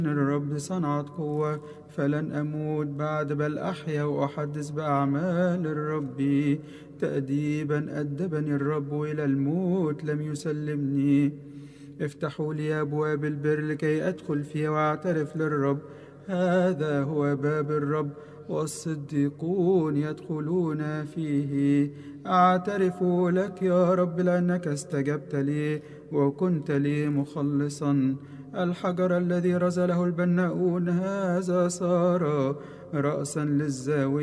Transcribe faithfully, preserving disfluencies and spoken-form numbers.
الرب صنعت قوة فلن أموت بعد، بل أحيا وأحدث بأعمال الرب. تأديبا أدبني الرب إلى الموت لم يسلمني. افتحوا لي أبواب البر لكي أدخل فيها وأعترف للرب. هذا هو باب الرب والصديقون يدخلون فيه. أعترف لك يا رب لأنك استجبت لي وكنت لي مخلصا. الحجر الذي رزله البناؤون هذا صار رأسا للزاوية.